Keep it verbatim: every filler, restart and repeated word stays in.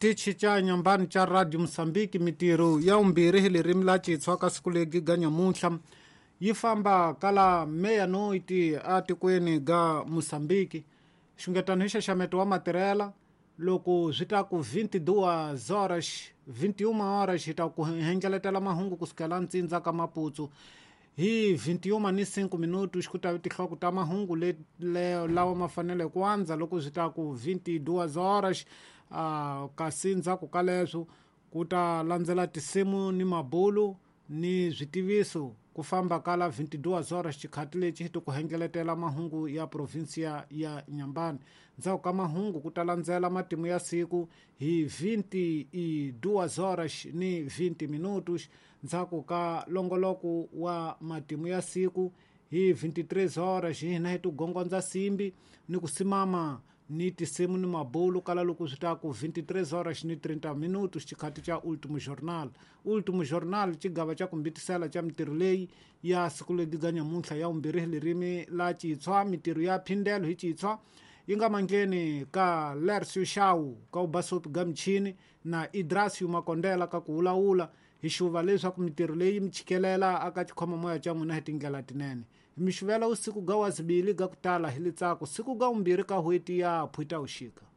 xitichi cha nyambani cha radio Msambiki. Mitiro ya umbiri hili rimla chitswa ka siku legi ga nyamuntlha yi famba kala meya noiti atikweni ga Msambiki. Xungetano hixa xameto wa matirela loko zita ku vinte e duas horas vinte e uma horas hita ku hengeletela mahungu kusukela ntsindza ka Maputsu hi vinte e uma ni cinco minutos kuta tihloko ta mahungu le, le lawa mafanele kwanza loko zita ku vinte e duas horas uh, kasindza ku kaleswo kuta landzela tisimu ni mabulu ni zvitiviso ku famba kala vinte e duas horas chikhati leci hiti ku hengeletela mahungu ya provinsia ya Nyambani. Ndzhaku ka mahungu kuta landzela matimu ya siku hi vinte e duas horas ni vinte minutos. Ndzhaku ka longoloko wa matimu ya siku hi vinte e três horas hina hiti gongonza simbi ni kusimama ni tisimu ni mabulu kala loko zita ku vinte e três horas ni trinta minutos chikhati cha Último Jornal. Último Jornal chigava cha kumbitisela cha mitiro leyi ya siku legi ga nyamuntlha ya umbiri hi lirimi la chitswa. Mitiro ya phindelo hi chitswa yi nga mangeni ka Lercio Shau ka ubasopi ga mchini na Idrasio Makondela ka kuwulawula hi xuva leswaku mitiro leyi mi chikelela aka chikhoma moya cha n'wina hi tindlela tinene. Mi xuvela usiku ga wazibili ga kutala hi litsako siku ga umbiri ka hweti ya Phuta Uxika.